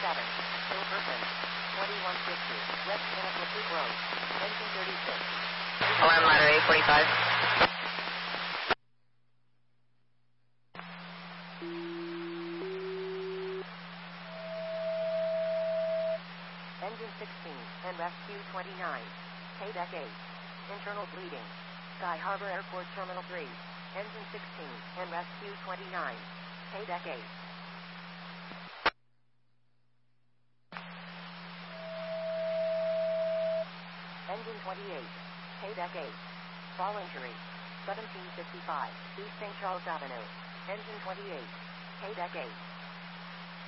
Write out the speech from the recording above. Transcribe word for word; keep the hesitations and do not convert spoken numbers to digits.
seven, Silverton, twenty-one fifty, West Pinnacle Peak Road, engine thirty-six. Alarm ladder eight forty-five. Engine sixteen, and rescue twenty-nine. Paydeck eight. Internal bleeding. Sky Harbor Airport Terminal three. Engine sixteen, and rescue twenty-nine. Paydeck eight. Engine twenty-eight. Paydeck eight. Fall injury. seventeen fifty-five, East Saint Charles Avenue. Engine twenty-eight. Paydeck eight.